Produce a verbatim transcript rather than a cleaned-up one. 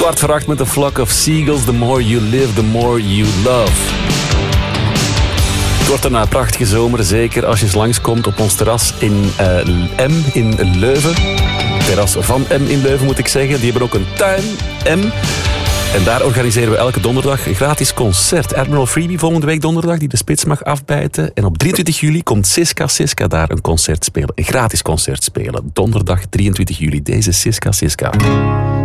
kwart voor acht met A Flock of Seagulls. The more you live, the more you love. Het wordt een prachtige zomer, zeker als je eens langskomt op ons terras in uh, M in Leuven. Terras van M in Leuven moet ik zeggen. Die hebben ook een tuin, M. En daar organiseren we elke donderdag een gratis concert. Admiral Freebie volgende week donderdag, die de spits mag afbijten. En op drieëntwintig juli komt Siska Siska daar een concert spelen. Een gratis concert spelen. Donderdag drieëntwintig juli. Deze Siska Siska.